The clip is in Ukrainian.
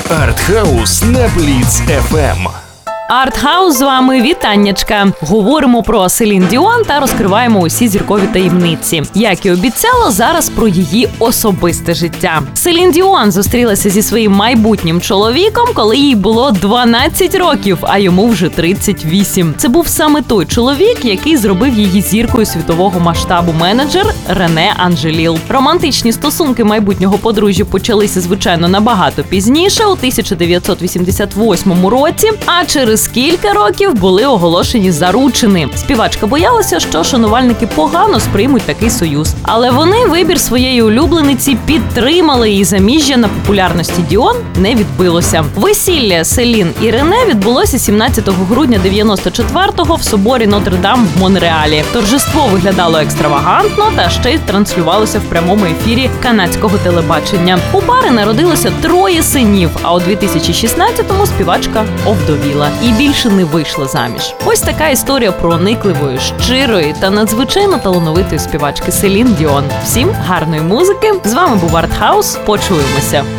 Артхаус на Бліц ФМ. Артхаус з вами, вітаннячка. Говоримо про Селін Діон та розкриваємо усі зіркові таємниці. Як і обіцяла, зараз про її особисте життя. Селін Діон зустрілася зі своїм майбутнім чоловіком, коли їй було 12 років, а йому вже 38. Це був саме той чоловік, який зробив її зіркою світового масштабу менеджер Рене Анжеліл. Романтичні стосунки майбутнього подружжя почалися, звичайно, набагато пізніше, у 1988 році, а через кілька років були оголошені заручини. Співачка боялася, що шанувальники погано сприймуть такий союз. Але вони вибір своєї улюблениці підтримали, і заміжжя на популярності Діон не відбилося. Весілля Селін і Рене відбулося 17 грудня 94-го в соборі Нотр-Дам в Монреалі. Торжество виглядало екстравагантно та ще й транслювалося в прямому ефірі канадського телебачення. У пари народилося 3 синів, а у 2016-му співачка овдовіла і більше не вийшла заміж. Ось така історія проникливої, щирої та надзвичайно талановитої співачки Селін Діон. Всім гарної музики. З вами був Артхаус. Почуємося.